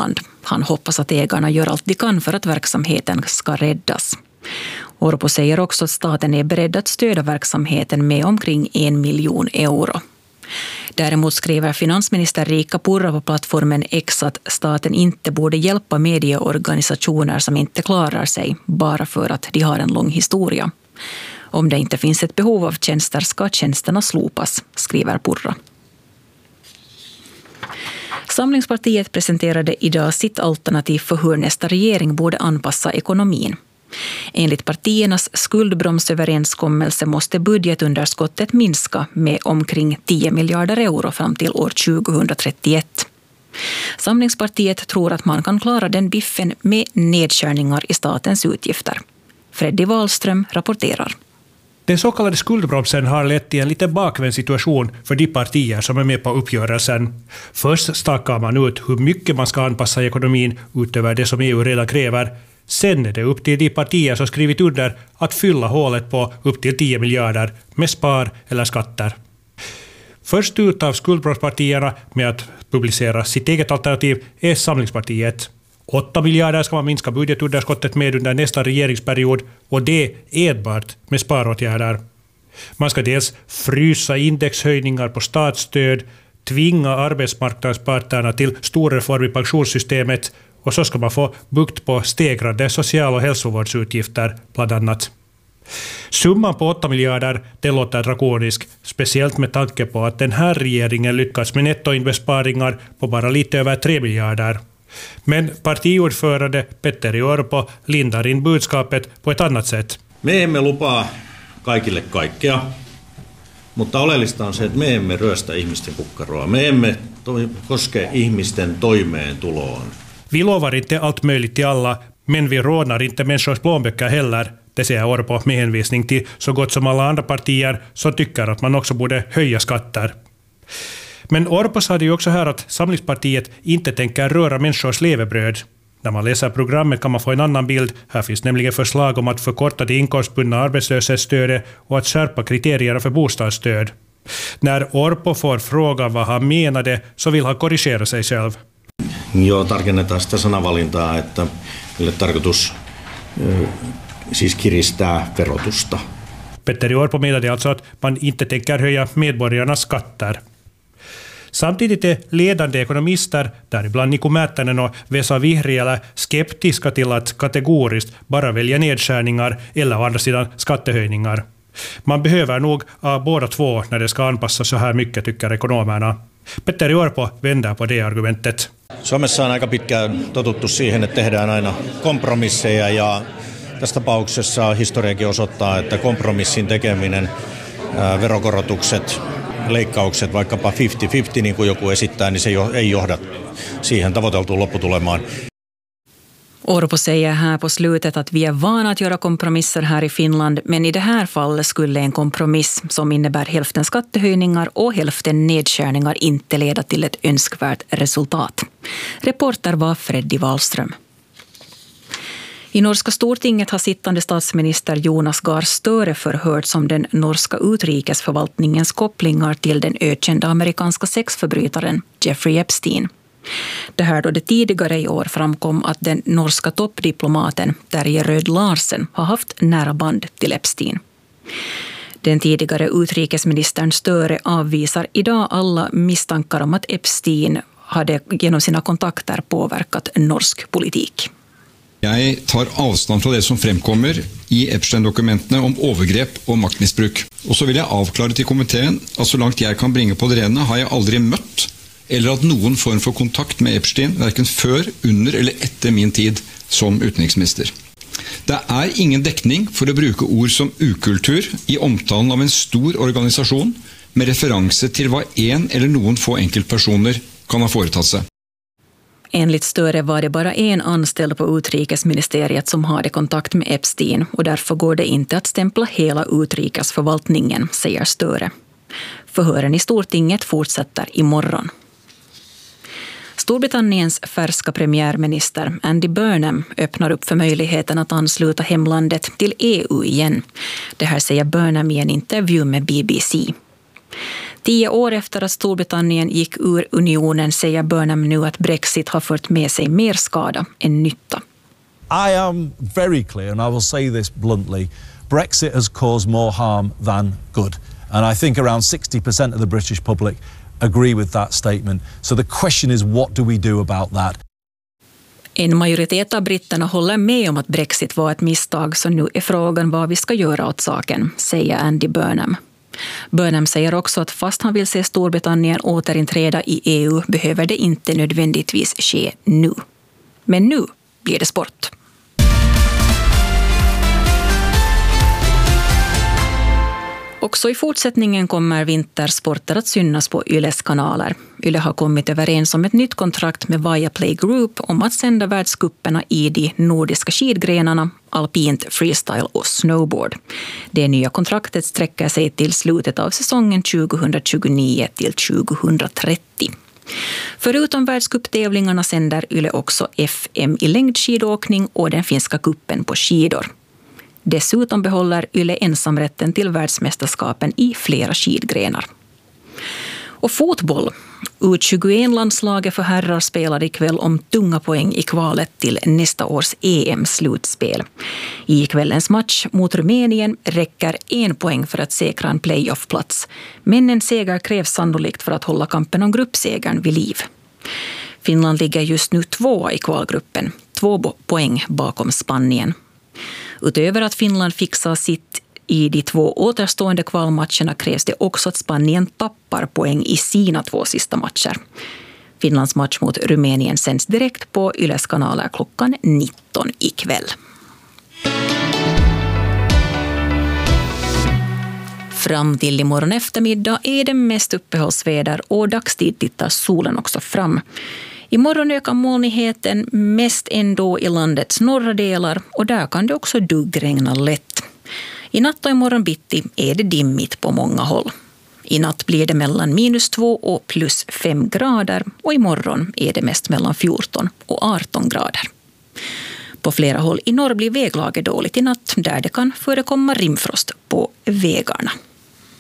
Finland. Han hoppas att ägarna gör allt de kan för att verksamheten ska räddas. Orpo säger också att staten är beredd att stödja verksamheten med omkring 1 miljon euro. Däremot skriver finansminister Riikka Purra på plattformen X att staten inte borde hjälpa medieorganisationer som inte klarar sig bara för att de har en lång historia. Om det inte finns ett behov av tjänster ska tjänsterna slopas, skriver Purra. Samlingspartiet presenterade idag sitt alternativ för hur nästa regering borde anpassa ekonomin. Enligt partiernas skuldbromsöverenskommelse måste budgetunderskottet minska med omkring 10 miljarder euro fram till år 2031. Samlingspartiet tror att man kan klara den biffen med nedskärningar i statens utgifter. Freddy Wahlström rapporterar. Den så kallade skuldbromsen har lett till en lite bakvänd situation för de partier som är med på uppgörelsen. Först stakar man ut hur mycket man ska anpassa ekonomin utöver det som EU redan kräver. Sen är det upp till de partier som skrivit under att fylla hålet på upp till 10 miljarder med spar eller skatter. Först ut av skuldbromspartierna med att publicera sitt eget alternativ är Samlingspartiet. 8 miljarder ska man minska budgetunderskottet med under nästa regeringsperiod och det enbart med sparåtgärder. Man ska dels frysa indexhöjningar på statsstöd, tvinga arbetsmarknadsparterna till stor reform i pensionssystemet och så ska man få bukt på stegrande social- och hälsovårdsutgifter bland annat. Summan på 8 miljarder det låter drakonisk, speciellt med tanke på att den här regeringen lyckats med nettoinbesparingar på bara lite över 3 miljarder. Men partiordförande Petteri Orpo lindar in budskapet på ett annat sätt. Me emme lupaa kaikille kaikkea, mutta oleellista on se, että me emme ryöstä ihmisten kukkaroa. Me emme koske ihmisten toimeentuloon. Vi lovar inte allt möjligt till alla, men vi rånar inte människors plånböcker heller. Det säger Orpo med hänvisning till så gott som alla andra partier som tycker att man också borde höja skatter. Men Orpo sa ju också här att Samlingspartiet inte tänker röra människors levebröd. När man läser programmet kan man få en annan bild. Här finns nämligen förslag om att förkorta det inkomstbundna arbetslöshetsstödet och att skärpa kriterierna för bostadsstöd. När Orpo får frågan vad han menade så vill han korrigera sig själv. Joo, tarkennetaan sitä sanavalintaa, että meille tarkoitus siis kiristää verotusta. Petteri Orpo menade alltså att man inte tänker höja medborgarnas skatter. Samtidigt är ledande ekonomister, däribland Niko Määttänen och Vesa Vihriälä, skeptiska till att kategoriskt bara välja nedskärningar eller å andra sidan skattehöjningar. Man behöver nog båda två när det ska anpassa så här mycket, tycker ekonomerna. Petteri Orpo vänder på det argumentet. Suomessa on aika pitkään totuttu siihen, että tehdään aina kompromisseja ja tässä tapauksessa historiakin osoittaa, että kompromissin tekeminen, verokorotukset, leikkaukset, vaikkapa 50-50 niin kuin joku esittää, niin se ei johda siihen tavoiteltuun lopputulemaan. Orpo säger här på slutet att vi är vana att göra kompromisser här i Finland, men i det här fallet skulle en kompromiss som innebär hälften skattehöjningar och hälften nedskärningar inte leda till ett önskvärt resultat. Reporter var Freddy Wahlström. I norska stortinget har sittande statsminister Jonas Gahr Støre förhörts om den norska utrikesförvaltningens kopplingar till den ökända amerikanska sexförbrytaren Jeffrey Epstein. Det här då det tidigare i år framkom att den norska toppdiplomaten Terje Rød Larsen har haft nära band till Epstein. Den tidigare utrikesministern Støre avvisar idag alla misstankar om att Epstein hade genom sina kontakter påverkat norsk politik. Jeg tar avstand fra det som fremkommer i Epstein-dokumentene om overgrep og maktmisbruk. Og så vil jeg avklare til komiteen at så langt jeg kan bringe på det rene, har jeg aldri møtt eller hatt noen form for kontakt med Epstein, hverken før, under eller etter min tid som utenriksminister. Det er ingen dekning for å bruke ord som ukultur i omtalen av en stor organisasjon med referanse til hva en eller noen få enkeltpersoner kan ha foretatt seg. Enligt Støre var det bara en anställd på utrikesministeriet som hade kontakt med Epstein och därför går det inte att stämpla hela utrikesförvaltningen, säger Støre. Förhören i Stortinget fortsätter imorgon. Storbritanniens färska premiärminister Andy Burnham öppnar upp för möjligheten att ansluta hemlandet till EU igen. Det här säger Burnham i en intervju med BBC. 10 år efter att Storbritannien gick ur unionen säger Burnham nu att Brexit har fört med sig mer skada än nytta. I am very clear, and I will say this bluntly, Brexit has caused more harm than good. And I think around 60% of the British public agree with that statement. So the question is, what do we do about that? En majoritet av britterna håller med om att Brexit var ett misstag, så nu är frågan vad vi ska göra åt saken, säger Andy Burnham. Burnham säger också att fast han vill se Storbritannien återinträda i EU behöver det inte nödvändigtvis ske nu. Men nu blir det sport. Också i fortsättningen kommer vintersporter att synas på Yles kanaler. Yle har kommit överens om ett nytt kontrakt med Viaplay Group om att sända världscuperna i de nordiska skidgrenarna, alpint, freestyle och snowboard. Det nya kontraktet sträcker sig till slutet av säsongen 2029 till 2030. Förutom världscuptävlingarna sänder Yle också FM i längdskidåkning och den finska kuppen på skidor. Dessutom behåller Yle ensamrätten till världsmästerskapen i flera skidgrenar. Och fotboll. U21-landslaget för herrar spelar ikväll om tunga poäng i kvalet till nästa års EM-slutspel. I kvällens match mot Rumänien räcker 1 poäng för att säkra en playoff-plats. Men en seger krävs sannolikt för att hålla kampen om gruppsegern vid liv. Finland ligger just nu 2 i kvalgruppen, 2 poäng bakom Spanien. Utöver att Finland fixar sitt i de 2 återstående kvalmatcherna krävs det också att Spanien tappar poäng i sina 2 sista matcher. Finlands match mot Rumänien sänds direkt på Yles kanaler klockan 19 ikväll. Fram till imorgon eftermiddag är det mest uppehållsväder och dagstid tittar solen också fram. Imorgon ökar molnigheten mest ändå i landets norra delar och där kan det också duggregna lätt. I natt och imorgon bitti är det dimmigt på många håll. I natt blir det mellan -2 och +5 grader och imorgon är det mest mellan 14 och 18 grader. På flera håll i norr blir väglaget dåligt i natt där det kan förekomma rimfrost på vägarna.